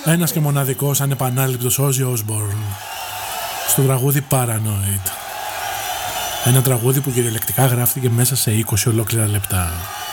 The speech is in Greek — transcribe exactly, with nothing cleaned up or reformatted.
Ένας και μοναδικός ανεπανάληπτος Ozzy Osbourne στο τραγούδι Paranoid. Ένα τραγούδι που κυριολεκτικά γράφτηκε μέσα σε είκοσι ολόκληρα λεπτά.